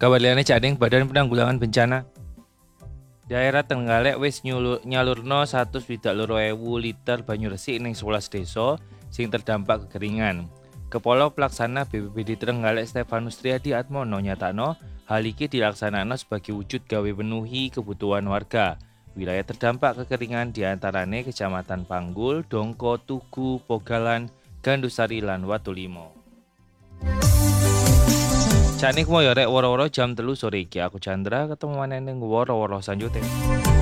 Kawaliane Cading Badan Penanggulangan Bencana daerah Trenggalek wis nyalurno 122.000 liter banyu resik ning 11 desa sing terdampak kekeringan. Kepala Pelaksana BPBD Trenggalek Stefanus Triadi Atmono nyatakno hal iki dilaksanakno sebagai wujud gawe penuhi kebutuhan warga. Wilayah terdampak kekeringan diantarane Kecamatan Panggul, Dongko, Tugu, Pogalan, Gandusari lan Watulimo. Cak ning koyo rek woro-woro jam 3 sore iki aku Chandra ketemu maneh ning woro-woro sanjute.